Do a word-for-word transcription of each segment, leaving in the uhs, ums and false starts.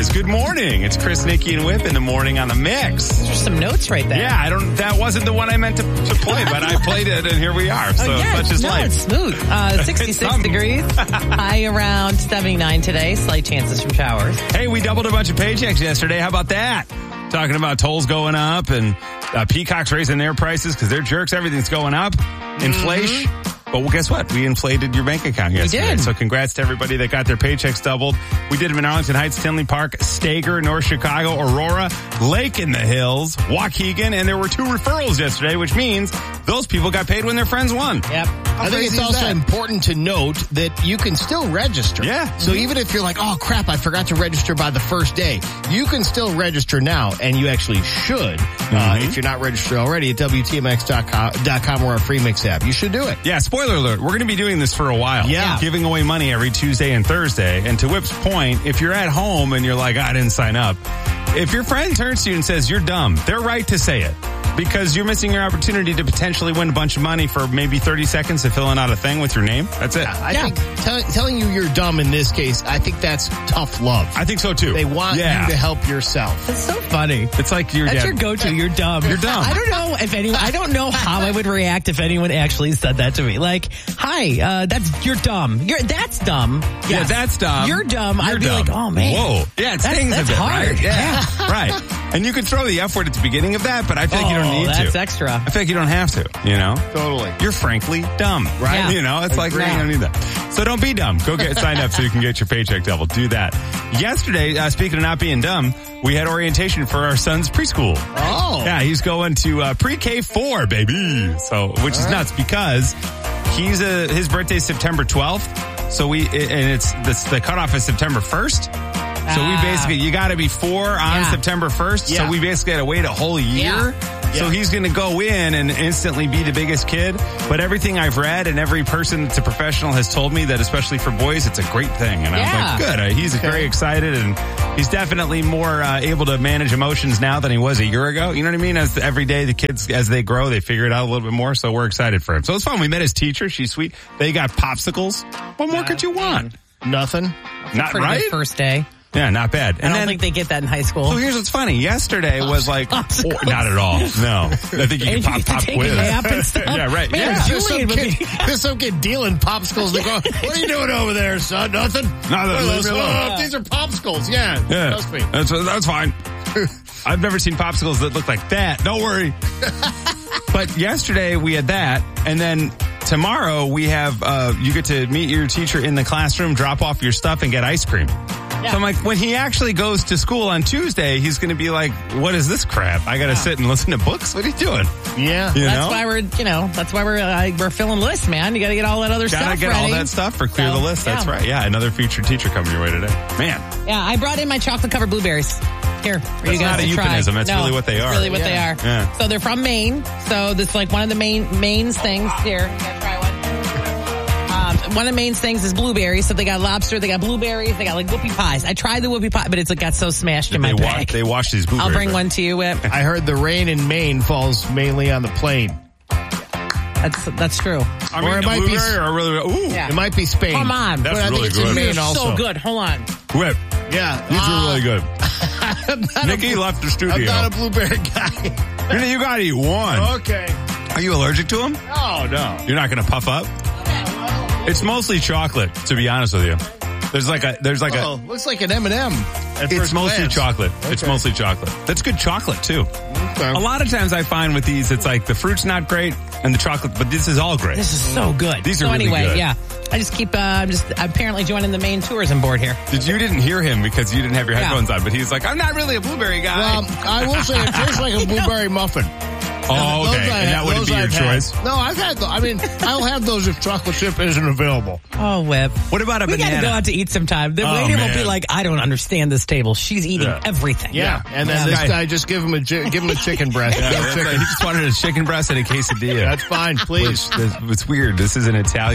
is. Good morning. It's Chris, Nikki, and Whip in the morning on the mix. Those are some notes right there. Yeah, I don't. That wasn't the one I meant to, to play, but I played it, and here we are. So oh, yeah, such is no, life. It's smooth. Uh, sixty-six degrees. High around seventy-nine today. Slight chances from showers. Hey, we doubled a bunch of paychecks yesterday. How about that? Talking about tolls going up and uh, Peacock's raising their prices because they're jerks. Everything's going up. Inflation. Mm-hmm. But well, guess what? We inflated your bank account yesterday. We did. So congrats to everybody that got their paychecks doubled. We did them in Arlington Heights, Tinley Park, Stager, North Chicago, Aurora, Lake in the Hills, Waukegan, and there were two referrals yesterday, which means those people got paid when their friends won. Yep. I think it's also important to note that you can still register. Yeah. So even if you're like, oh crap, I forgot to register by the first day, you can still register now, and you actually should, mm-hmm. uh, if you're not registered already at W T M X dot com or our free mix app. You should do it. Yeah, spoiler alert, we're going to be doing this for a while. Yeah. Giving away money every Tuesday and Thursday. And to Whip's point, if you're at home and you're like, I didn't sign up, if your friend turns to you and says, you're dumb, they're right to say it. Because you're missing your opportunity to potentially win a bunch of money for maybe thirty seconds of filling out a thing with your name. That's it. I Yeah. think tell, telling you you're dumb in this case, I think that's tough love. I think so too. They want yeah. you to help yourself. It's so funny. It's like you're That's yeah. your go-to. You're dumb. You're dumb. I don't know if anyone, I don't know how I would react if anyone actually said that to me. Like, hi, uh, that's, you're dumb. You're, that's dumb. Yes. Yeah, that's dumb. You're dumb. You're I'd be dumb. like, oh man. Whoa. Yeah, it That's- stings that's a bit, hard. right? Yeah. right. And you can throw the F word at the beginning of that, but I feel like you don't Oh, need that's to. extra. I feel like you don't have to, you know? Totally. You're frankly dumb, right? Yeah. You know, it's like, Agreed. no, you don't need that. So don't be dumb. Go get signed up so you can get your paycheck doubled. Do that. Yesterday, uh, speaking of not being dumb, we had orientation for our son's preschool. Oh. Yeah, he's going to uh, pre-K four, baby. So, which is nuts because he's a, his birthday's September twelfth. So we, and it's, the, the cutoff is September first. So we Ah. basically, you got to be four on Yeah. September first. Yeah. So we basically had to wait a whole year. Yeah. So Yeah. he's going to go in and instantly be the biggest kid. But everything I've read and every person that's a professional has told me that especially for boys, it's a great thing. And I was Yeah. like, good. Uh, he's very excited and he's definitely more uh, able to manage emotions now than he was a year ago. You know what I mean? As the, every day the kids, as they grow, they figure it out a little bit more. So we're excited for him. So it's fun. We met his teacher. She's sweet. They got popsicles. What more could you want? Nothing. Not Pretty right? good first day. Yeah, not bad. I don't think they get that in high school. So here's what's funny. Yesterday was like, oh, not at all. No. I think you can And pop, you pop take a quiz. nap and stuff. Yeah, right. Man, Yeah. There's some, Julian would kid, be- there's some kid dealing popsicles. They go, what are you doing over there, son? Nothing? Nothing. What are those? Leave me alone. Oh, these are popsicles. Yeah. Yeah. Trust me. That's, that's fine. I've never seen popsicles that look like that. Don't worry. But yesterday we had that, and then tomorrow we have, uh, you get to meet your teacher in the classroom, drop off your stuff, and get ice cream. Yeah. So I'm like, when he actually goes to school on Tuesday, he's going to be like, what is this crap? I got to Yeah. sit and listen to books? What are you doing? Yeah. You That's know? why we're, you know, that's why we're uh, we're filling lists, man. You got to get all that other Gotta stuff get ready. all that stuff for clear So, the list. That's yeah. right. Yeah, another featured teacher coming your way today. Man. Yeah, I brought in my chocolate-covered blueberries. Here, for That's you guys not a to try. euphemism. That's No, really what they are. Really what Yeah. they are. Yeah. So they're from Maine. So this is like one of the main main things. Here, you gotta try one. Um, one of the main things is blueberries. So they got lobster, they got blueberries, they got like whoopie pies. I tried the whoopie pie, but it's like got so smashed in They, my wa- bag. they wash these blueberries. I'll bring right? one to you, Whip. I heard the rain in Maine falls mainly on the plain. That's that's true. I mean, Or it a might be- blueberry or really, ooh. Yeah. It might be Spain. Come on. That's but I really think it's good. in Maine They're also. so good. Hold on. Whip. Yeah. These Uh, are really good. I'm not Nikki a, left the I'm studio. not a blueberry guy. You know, you gotta eat one. Okay. Are you allergic to them? Oh, no. You're not gonna puff up? It's mostly chocolate, to be honest with you. There's like a, there's like Oh, looks like an M and M. a, it's mostly chocolate. It's Okay. mostly chocolate. That's good chocolate too. Okay. A lot of times I find with these, it's like the fruit's not great and the chocolate, but this is all great. This is so good. These are so really anyway, good. yeah. I just keep, uh, I'm just apparently joining the main tourism board here. Did you didn't hear him because you didn't have your Yeah. headphones on, but he's like, I'm not really a blueberry guy. Well, I will say it tastes like a blueberry muffin. oh, Those okay. I And that have- wouldn't those be your I've had. choice. No, I've had those. I mean, I'll have those if chocolate chip isn't available. Oh, Whip. What about a We banana? gotta go out to eat sometime. The Oh, waiter will be man. like, I don't understand this table. She's eating Yeah. everything. Yeah, and then Yeah. this Guy- guy just give him a chi- give him a chicken breast. Yeah, No that's chicken. right. He just wanted a chicken breast and a quesadilla. That's fine, please. Which, this, it's weird. This is an Italian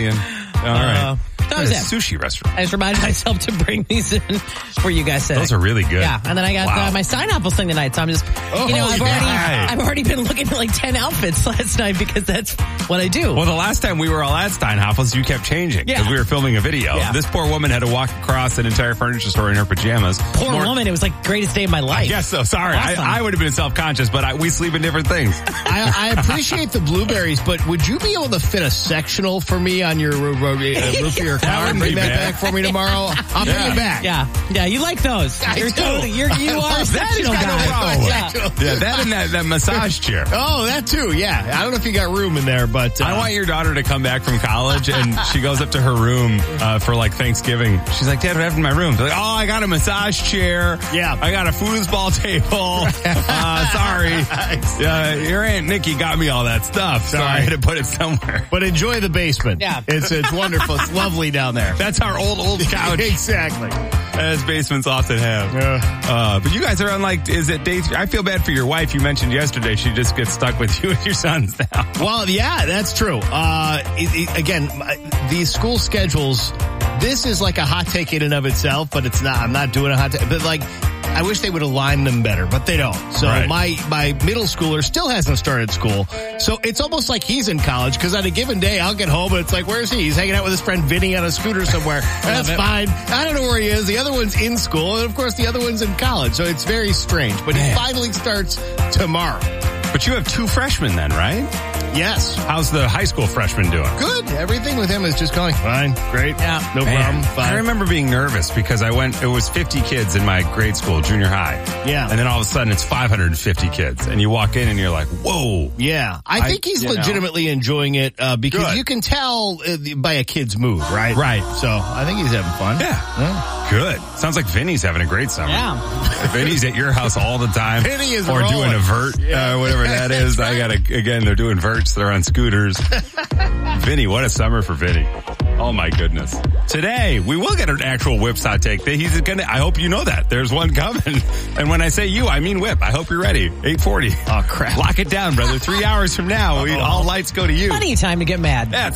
All right. Uh, that was a it. Sushi restaurant. I just reminded myself to bring these in for you guys today. Those are really good. Yeah, and then I got Wow. uh, my side apples thing tonight, so I'm just, Oh, you know, I've already, yeah. I've already been looking at like ten outfits last night because that's what I do. Well, the last time we were all at Steinhoffels, you kept changing because Yeah. we were filming a video. Yeah. This poor woman had to walk across an entire furniture store in her pajamas. Poor More- woman, it was like the greatest day of my life. Yes, so sorry. Awesome. I, I would have been self-conscious, but I, we sleep in different things. I, I appreciate the blueberries, but would you be able to fit a sectional for me on your uh, uh, roof of your car and wouldn't bring be that bad. back for me tomorrow? I'll bring Yeah. it back. Yeah, yeah, you like those. I You're do. totally, you're, you I are a love that. sectional He's got no guy. problem. Yeah. Yeah, that and that, that massage chair. Oh, that too. Yeah. I don't know if you got room in there, but uh, I want your daughter to come back from college and she goes up to her room uh, for like Thanksgiving. She's like, Dad, what happened in my room? They're like, oh, I got a massage chair. Yeah. I got a foosball table. Uh, sorry. Uh, your Aunt Nikki got me all that stuff, so Sorry. I had to put it somewhere. But enjoy the basement. Yeah. It's it's wonderful. It's lovely down there. That's our old, old couch, Exactly. as basements often have. Uh, Uh, but you guys are on like, is it day three? I feel bad for your wife. You mentioned yesterday she just gets stuck with you and your sons now. well, yeah, that's true. Uh, it, it, again, these school schedules, this is like a hot take in and of itself, but it's not. I'm not doing a hot take. But like, I wish they would align them better, but they don't. So Right. my, my middle schooler still hasn't started school. So it's almost like he's in college because on a given day I'll get home and it's like, where's he? He's hanging out with his friend Vinny on a scooter somewhere. That's it. fine. I don't know where he is. The other one's in school and of course the other one's in college. So it's very strange, but Man. he finally starts tomorrow. But you have two freshmen then, right? Yes. How's the high school freshman doing? Good. Everything with him is just going fine. Great. Yeah. No Man, problem. Fine. I remember being nervous because I went, it was fifty kids in my grade school, junior high. Yeah. And then all of a sudden it's five hundred fifty kids and you walk in and you're like, whoa. Yeah. I I- think he's you know. legitimately enjoying it uh, because Good. you can tell uh, by a kid's mood, right? Right. So I think he's having fun. Yeah. Good. Sounds like Vinny's having a great summer. Yeah. Vinny's at your house all the time. Vinny is Or rolling. doing a vert, uh, whatever that is. I gotta, again, they're doing verts. They're on scooters. Vinny, what a summer for Vinny. Oh my goodness. Today, we will get an actual Whips hot take. He's gonna, I hope you know that. There's one coming. And when I say you, I mean Whip. I hope you're ready. eight forty. Oh, crap. Lock it down, brother. Three hours from now, we, all lights go to you. Plenty of time to get mad. That's